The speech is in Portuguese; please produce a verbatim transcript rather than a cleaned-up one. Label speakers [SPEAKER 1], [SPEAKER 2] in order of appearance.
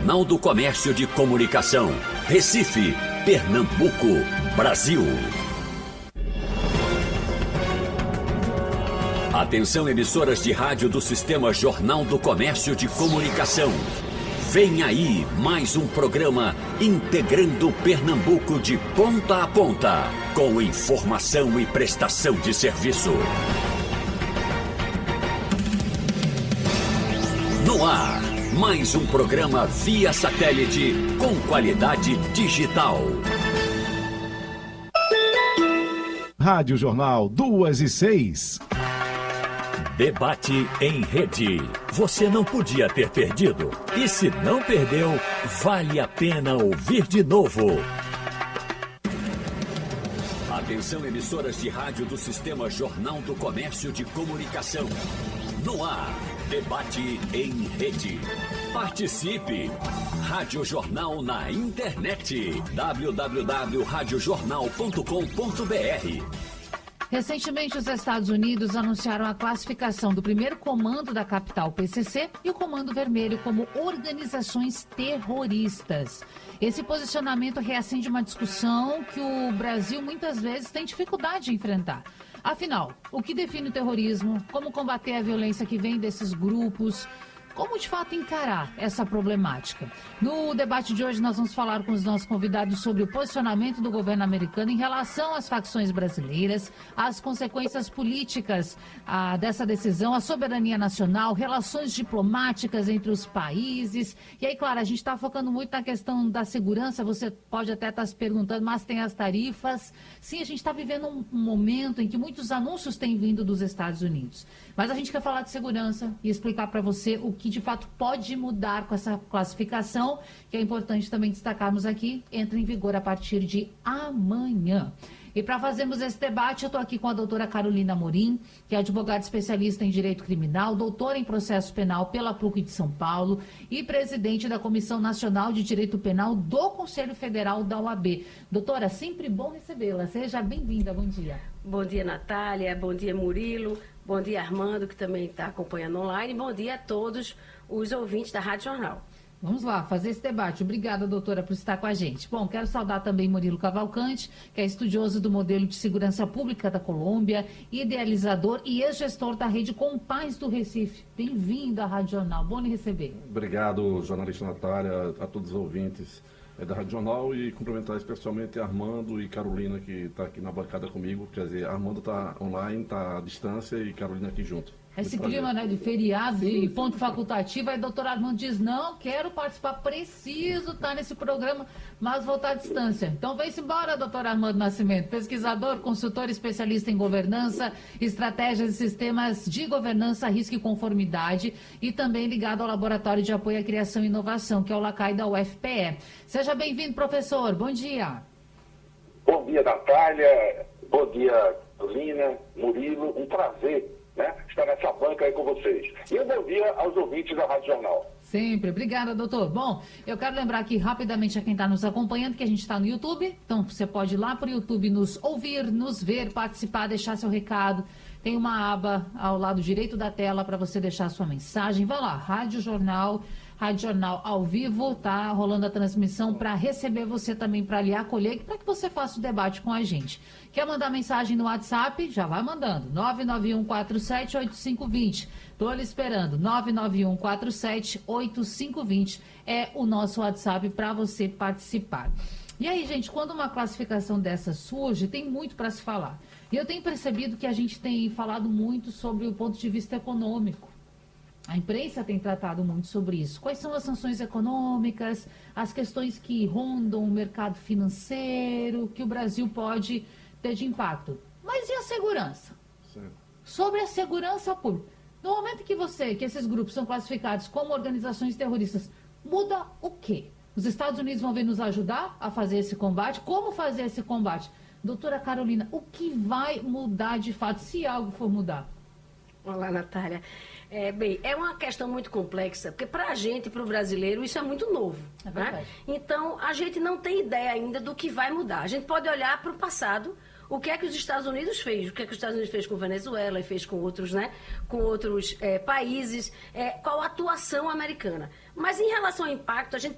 [SPEAKER 1] Jornal do Comércio de Comunicação. Recife, Pernambuco, Brasil. Atenção, emissoras de rádio do Sistema Jornal do Comércio de Comunicação. Vem aí mais um programa integrando Pernambuco de ponta a ponta, com informação e prestação de serviço. No ar, mais um programa via satélite com qualidade digital.
[SPEAKER 2] Rádio Jornal duas e seis.
[SPEAKER 3] Debate em rede. Você não podia ter perdido. E se não perdeu, vale a pena ouvir de novo.
[SPEAKER 1] Atenção, emissoras de rádio do Sistema Jornal do Comércio de Comunicação. No ar, debate em rede. Participe! Rádio Jornal na internet. w w w ponto rádio jornal ponto com ponto b r.
[SPEAKER 4] Recentemente, os Estados Unidos anunciaram a classificação do primeiro comando da capital, P C C, e o Comando Vermelho como organizações terroristas. Esse posicionamento reacende uma discussão que o Brasil muitas vezes tem dificuldade de enfrentar. Afinal, o que define o terrorismo? Como combater a violência que vem desses grupos? Como, de fato, encarar essa problemática? No debate de hoje, nós vamos falar com os nossos convidados sobre o posicionamento do governo americano em relação às facções brasileiras, as consequências políticas ah, dessa decisão, a soberania nacional, relações diplomáticas entre os países. E aí, claro, a gente está focando muito na questão da segurança. Você pode até estar se perguntando, mas tem as tarifas. Sim, a gente está vivendo um, um momento em que muitos anúncios têm vindo dos Estados Unidos. Mas a gente quer falar de segurança e explicar para você o que de fato pode mudar com essa classificação, que é importante também destacarmos aqui, entra em vigor a partir de amanhã. E para fazermos esse debate, eu estou aqui com a doutora Carolina Amorim, que é advogada especialista em Direito Criminal, doutora em Processo Penal pela P U C de São Paulo e presidente da Comissão Nacional de Direito Penal do Conselho Federal da O A B. Doutora, sempre bom recebê-la. Seja bem-vinda. Bom dia.
[SPEAKER 5] Bom dia, Natália. Bom dia, Murilo. Bom dia, Armando, que também está acompanhando online. Bom dia a todos os ouvintes da Rádio Jornal.
[SPEAKER 4] Vamos lá, fazer esse debate. Obrigada, doutora, por estar com a gente. Bom, quero saudar também Murilo Cavalcante, que é estudioso do modelo de segurança pública da Colômbia, idealizador e ex-gestor da rede Compaz do Recife. Bem-vindo à Rádio Jornal. Bom lhe receber.
[SPEAKER 6] Obrigado, jornalista Natália, a todos os ouvintes da Rádio Jornal e cumprimentar especialmente Armando e Carolina, que está aqui na bancada comigo. Quer dizer, Armando está online, está à distância e Carolina aqui junto.
[SPEAKER 4] Esse clima, né, de feriado e ponto facultativo, aí o doutor Armando diz, não, quero participar, preciso estar nesse programa, mas vou estar à distância. Então vem-se embora, doutor Armando Nascimento, pesquisador, consultor especialista em governança, estratégias e sistemas de governança, risco e conformidade, e também ligado ao Laboratório de Apoio à Criação e Inovação, que é o LACAI da U F P E. Seja bem-vindo, professor, bom dia.
[SPEAKER 7] Bom dia, Natália, bom dia, Carolina, Murilo, um prazer, né, estar nessa banca aí com vocês. E um bom dia aos ouvintes da Rádio Jornal.
[SPEAKER 4] Sempre. Obrigada, doutor. Bom, eu quero lembrar aqui rapidamente a quem está nos acompanhando que a gente está no YouTube. Então, você pode ir lá para o YouTube nos ouvir, nos ver, participar, deixar seu recado. Tem uma aba ao lado direito da tela para você deixar sua mensagem. Vai lá, Rádio Jornal, Rádio Jornal ao vivo, tá rolando a transmissão para receber você também, para lhe acolher, para que você faça o debate com a gente. Quer mandar mensagem no WhatsApp? Já vai mandando. nove nove um quatro sete oito cinco dois zero. Estou lhe esperando. nove nove um quatro sete oito cinco dois zero é o nosso WhatsApp para você participar. E aí, gente, quando uma classificação dessa surge, tem muito para se falar. E eu tenho percebido que a gente tem falado muito sobre o ponto de vista econômico. A imprensa tem tratado muito sobre isso. Quais são as sanções econômicas, as questões que rondam o mercado financeiro, que o Brasil pode ter de impacto. Mas e a segurança? Sim. Sobre a segurança pública. No momento que você, que esses grupos são classificados como organizações terroristas, muda o quê? Os Estados Unidos vão vir nos ajudar a fazer esse combate? Como fazer esse combate? Doutora Carolina, o que vai mudar de fato, se algo for mudar?
[SPEAKER 5] Olá, Natália. É, bem, é uma questão muito complexa, porque para a gente, para o brasileiro, isso é muito novo. É né? Então, a gente não tem ideia ainda do que vai mudar. A gente pode olhar para o passado, o que é que os Estados Unidos fez, o que é que os Estados Unidos fez com Venezuela e fez com outros, né, com outros é, países, é, qual a atuação americana. Mas em relação ao impacto, a gente